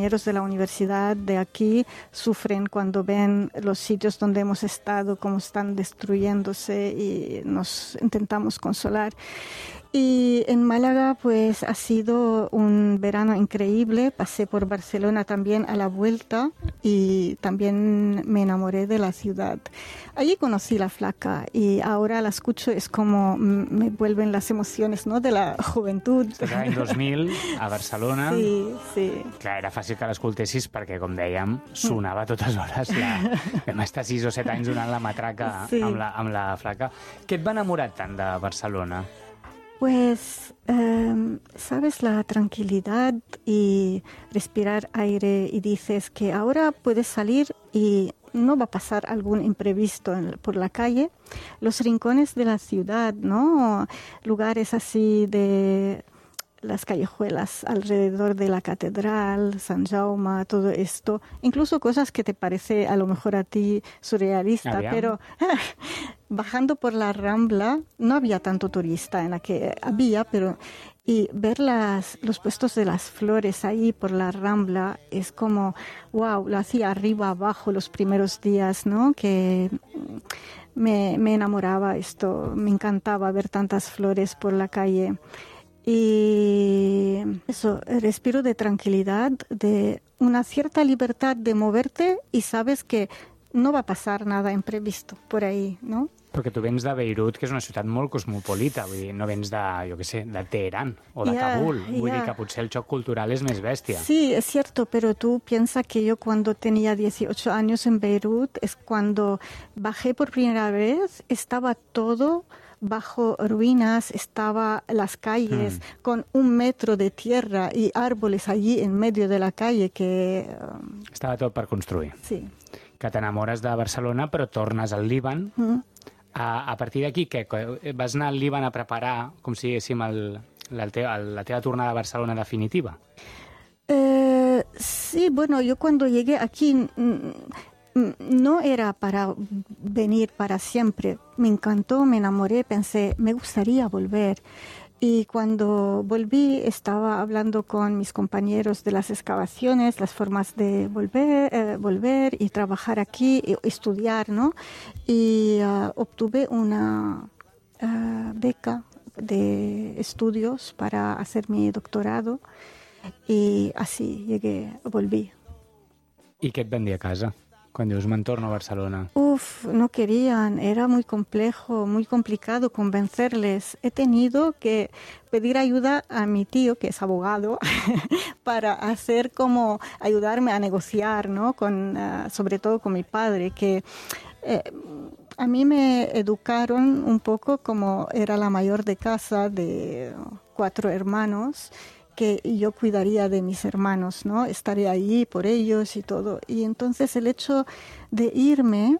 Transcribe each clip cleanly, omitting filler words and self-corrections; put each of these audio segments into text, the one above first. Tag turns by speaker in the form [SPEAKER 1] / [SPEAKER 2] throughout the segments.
[SPEAKER 1] compañeros de la universidad de aquí sufren cuando ven los sitios donde hemos estado, cómo están destruyéndose, y nos intentamos consolar. Y en Málaga pues ha sido un verano increíble. Pasé por Barcelona también a la vuelta y también me enamoré de la ciudad. Allí conocí la Flaca y ahora la escucho, es como me vuelven las emociones, ¿no?, de la juventud.
[SPEAKER 2] Estàs l'any 2000 a Barcelona.
[SPEAKER 1] Sí, sí.
[SPEAKER 2] Clar, era fàcil que l'escoltessis perquè, com dèiem, sonava a totes hores. Vam estar 6 o 7 anys donant la matraca amb la Flaca. Què et va enamorar tant de Barcelona?
[SPEAKER 1] Pues, sabes, la tranquilidad y respirar aire, y dices que ahora puedes salir y no va a pasar algún imprevisto por la calle. Los rincones de la ciudad, ¿no? Lugares así de las callejuelas alrededor de la catedral, San Jaume, todo esto, incluso cosas que te parece a lo mejor a ti surrealista, pero bajando por la Rambla no había tanto turista, en la que había, pero y ver los puestos de las flores ahí por la Rambla es como, wow, lo hacía arriba, abajo los primeros días, ¿no? Que me enamoraba esto, me encantaba ver tantas flores por la calle. Y eso, respiro de tranquilidad, de una cierta libertad de moverte y sabes que no va a pasar nada imprevisto por ahí, ¿no?
[SPEAKER 2] Perquè tu vens de Beirut, que és una ciutat molt cosmopolita, vull dir, no vens de, jo què sé, de Teherán o de Kabul, vull dir que potser el xoc cultural és més bèstia.
[SPEAKER 1] Sí, es cierto, pero tú piensas que yo cuando tenía 18 años en Beirut, es cuando bajé por primera vez, estaba todo bajo ruinas, estaba las calles con 1 metro de tierra y árboles allí en medio de la calle que...
[SPEAKER 2] Estava tot per construir.
[SPEAKER 1] Sí.
[SPEAKER 2] Que t'enamores de Barcelona, però tornes al Líban. A partir d'aquí, què? Vas anar al Líban a preparar, com si diguéssim, la teva tornada a Barcelona definitiva?
[SPEAKER 1] Sí, bueno, yo cuando llegué aquí no era para venir para siempre. Me encantó, me enamoré, pensé, me gustaría volver. Y cuando volví estaba hablando con mis compañeros de las excavaciones, las formas de volver y trabajar aquí, y estudiar, ¿no? Y obtuve una beca de estudios para hacer mi doctorado y así volví.
[SPEAKER 2] I què et van dir a casa quan dius me'n torno a Barcelona?
[SPEAKER 1] No querían, era muy complejo, muy complicado convencerles. He tenido que pedir ayuda a mi tío, que es abogado, para ayudarme a negociar, ¿no? Sobre todo con mi padre, que a mí me educaron un poco como era la mayor de casa, de 4 hermanos, que yo cuidaría de mis hermanos, ¿no? Estaré allí por ellos y todo. Y entonces el hecho de irme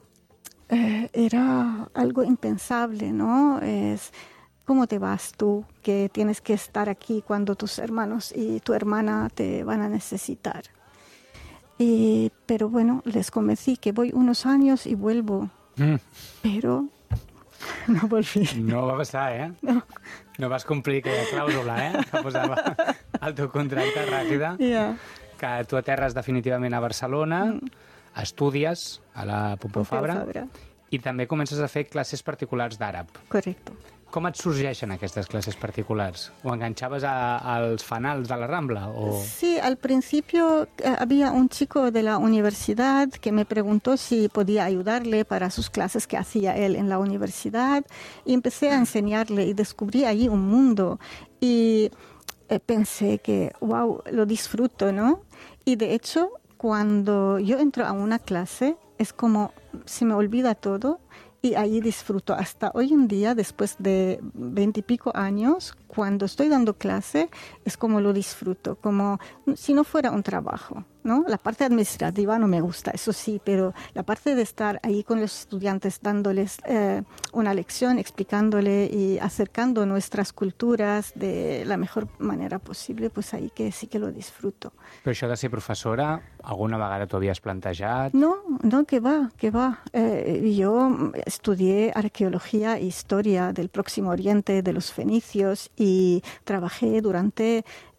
[SPEAKER 1] era algo impensable, ¿no? Es ¿cómo te vas tú, que tienes que estar aquí cuando tus hermanos y tu hermana te van a necesitar? Pero bueno, les convencí que voy unos años y vuelvo. Pero no volví.
[SPEAKER 2] No va passar, No vas complir aquella clàusula, que posava el teu contracte ràpida. Que tu aterres definitivament a Barcelona, estudies a la Pompeu Fabra i també comences a fer classes particulars d'àrab.
[SPEAKER 1] Correcto.
[SPEAKER 2] Com et sorgeixen aquestes classes particulars? ¿O enganchaves als fanals de la Rambla?
[SPEAKER 1] Sí, al principio había un chico de la universidad que me preguntó si podía ayudarle para sus clases que hacía él en la universidad, y empecé a enseñarle y descubrí allí un mundo y pensé que, wow, lo disfruto, ¿no? Y de hecho, cuando yo entro a una clase, es como se me olvida todo. Y allí disfruto hasta hoy en día, después de 20 y pico años, cuando estoy dando clase, es como lo disfruto, como si no fuera un trabajo, ¿no? La parte administrativa no me gusta, eso sí, pero la parte de estar ahí con los estudiantes, dándoles una lección, explicándole y acercando nuestras culturas de la mejor manera posible, pues ahí que sí que lo disfruto.
[SPEAKER 2] Però això de ser professora, alguna vegada t'ho havies plantejat?
[SPEAKER 1] No, que va. Yo estudié arqueología e historia del Próximo Oriente, de los fenicios, y trabajé durante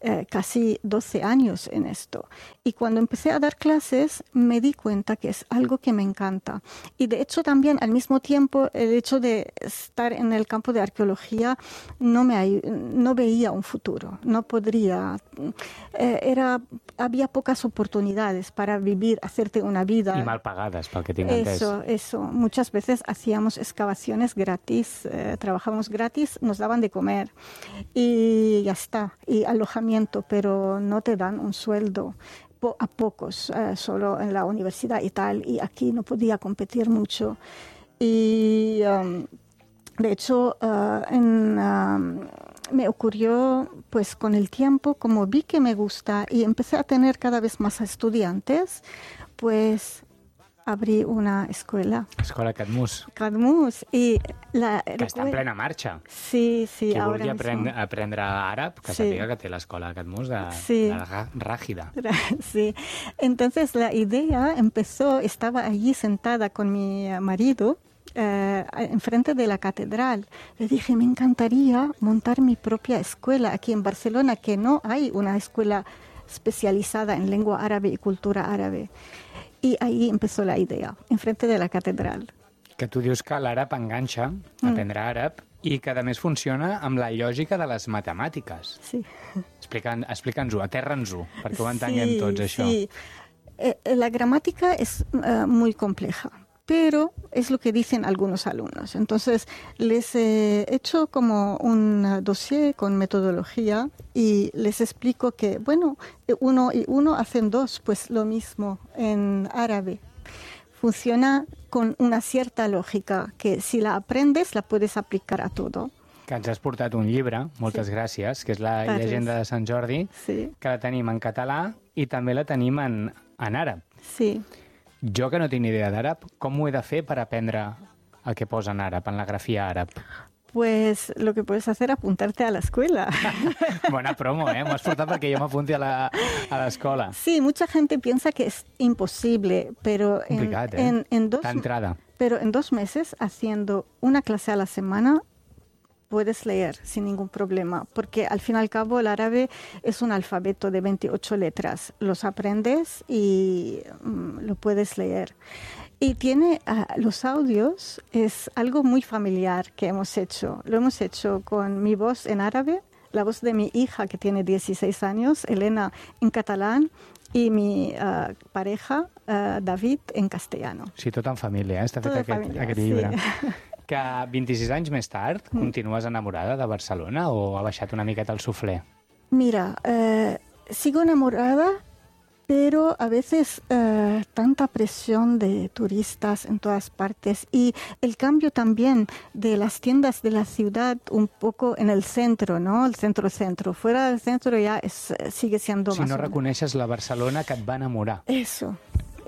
[SPEAKER 1] casi 12 años en esto. Y cuando empecé a dar clases me di cuenta que es algo que me encanta. Y de hecho también al mismo tiempo el hecho de estar en el campo de arqueología no veía un futuro, no podría. Había pocas oportunidades para vivir, hacerte una vida.
[SPEAKER 2] Y mal pagadas, pel que tinc entès.
[SPEAKER 1] Eso. Muchas veces hacíamos excavaciones gratis, trabajábamos gratis, nos daban de comer y ya está, y alojamiento, pero no te dan un sueldo. A pocos, solo en la universidad y tal, y aquí no podía competir mucho. Y de hecho, me ocurrió, pues con el tiempo, como vi que me gusta y empecé a tener cada vez más estudiantes, pues abrí una escuela.
[SPEAKER 2] Escola Cadmus.
[SPEAKER 1] Cadmus. I
[SPEAKER 2] que està en plena marxa.
[SPEAKER 1] Sí,
[SPEAKER 2] Qui vulgui aprendre àrab, que sàpiga que té l'escola Cadmus de la Rágida.
[SPEAKER 1] Sí. Entonces la idea empezó, estaba allí sentada con mi marido, enfrente de la catedral. Le dije, me encantaría montar mi propia escuela aquí en Barcelona, que no hay una escuela especializada en lengua árabe y cultura árabe. I ahí empezó la idea, enfrente de la catedral.
[SPEAKER 2] Que tu dius que l'àrab enganxa, aprendre àrab, i que a més funciona amb la lògica de les matemàtiques.
[SPEAKER 1] Sí.
[SPEAKER 2] Explica'ns-ho, aterra'ns-ho, perquè ho entenguem tots, això.
[SPEAKER 1] Sí. La gramática es muy compleja, pero es lo que dicen algunos alumnos. Entonces, les he hecho como un dossier con metodología y les explico que, bueno, 1 y 1 hacen 2, pues lo mismo en árabe. Funciona con una cierta lògica, que si la aprendes la puedes aplicar a todo.
[SPEAKER 2] Que ens has portat un llibre, moltes gràcies, que és la llegenda de Sant Jordi, que la tenim en català i també la tenim en àrab.
[SPEAKER 1] Sí.
[SPEAKER 2] Jo, que no tinc ni idea d'àrab, com ho he de fer per aprendre el que posa en àrab, en la grafia àrab?
[SPEAKER 1] Pues lo que puedes hacer es apuntarte a la escuela.
[SPEAKER 2] Buena promo, ¿eh? M'ho has portat perquè jo m'apunti a l'escola.
[SPEAKER 1] Sí, mucha gente piensa que es imposible, pero en 2 meses, haciendo una clase a la semana, puedes leer sin ningún problema, porque al fin y al cabo el árabe es un alfabeto de 28 letras. Los aprendes y lo puedes leer. Y tiene los audios, es algo muy familiar que hemos hecho. Lo hemos hecho con mi voz en árabe, la voz de mi hija que tiene 16 años, Elena, en catalán, i mi pareja, David, en castellano.
[SPEAKER 2] Sí, tot en família, està fet aquest llibre. Sí. Que 26 anys més tard continues enamorada de Barcelona o ha baixat una miqueta el suflé?
[SPEAKER 1] Mira, sigo enamorada, pero a veces tanta presión de turistas en todas partes y el cambio también de las tiendas de la ciudad un poco en el centro, ¿no? El centro-centro. Fuera del centro ya sigue siendo más...
[SPEAKER 2] Si no reconeixes la Barcelona que et va enamorar.
[SPEAKER 1] Eso.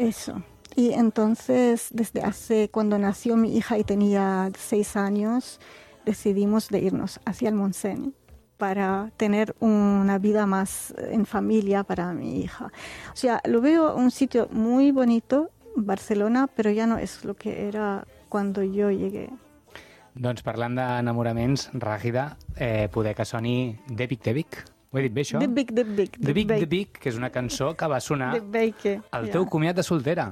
[SPEAKER 1] Y entonces, cuando nació mi hija y tenía 6 años, decidimos de irnos hacia el Montseny para tener una vida más en familia para mi hija. O sea, lo veo un sitio muy bonito, Barcelona, pero ya no es lo que era cuando yo llegué.
[SPEAKER 2] Doncs parlant d'enamoraments, Ràgida, poder que soni Debik Debik. Ho he dit bé, això?
[SPEAKER 1] Debik Debik.
[SPEAKER 2] Debik Debik, que és una cançó que va sonar al teu comiat de soltera.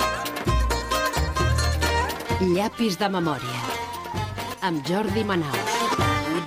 [SPEAKER 3] Llapis de memòria, amb Jordi Manaus.